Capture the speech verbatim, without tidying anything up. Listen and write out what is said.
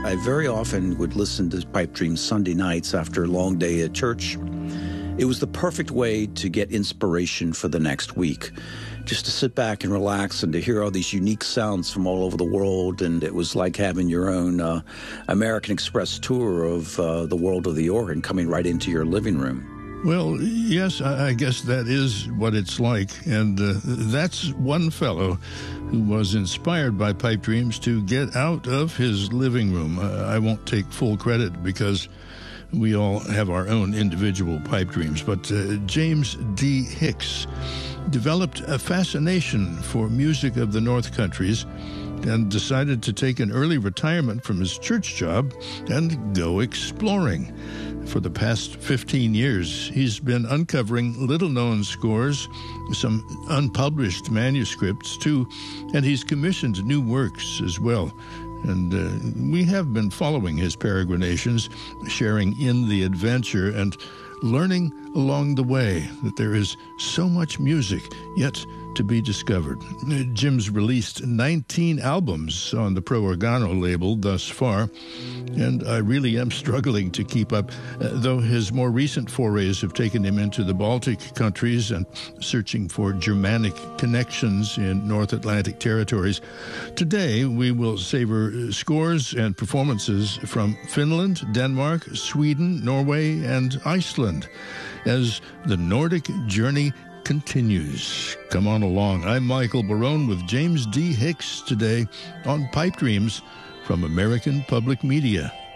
I very often would listen to Pipe Dreams Sunday nights after a long day at church. It was the perfect way to get inspiration for the next week, just to sit back and relax and to hear all these unique sounds from all over the world. And it was like having your own uh, American Express tour of uh, the world of the organ coming right into your living room. Well, yes, I guess that is what it's like. And uh, that's one fellow who was inspired by Pipe Dreams to get out of his living room. Uh, I won't take full credit because we all have our own individual pipe dreams. But uh, James D. Hicks developed a fascination for music of the North Countries and decided to take an early retirement from his church job and go exploring. For the past fifteen years, he's been uncovering little-known scores, some unpublished manuscripts, too, and he's commissioned new works as well. And uh, we have been following his peregrinations, sharing in the adventure and learning along the way that there is so much music yet to be discovered. Jim's released nineteen albums on the Pro Organo label thus far, and I really am struggling to keep up, uh, though his more recent forays have taken him into the Baltic countries and searching for Germanic connections in North Atlantic territories. Today, we will savor scores and performances from Finland, Denmark, Sweden, Norway, and Iceland as the Nordic journey continues. Come on along. I'm Michael Barone with James D. Hicks today on Pipe Dreams from American Public Media.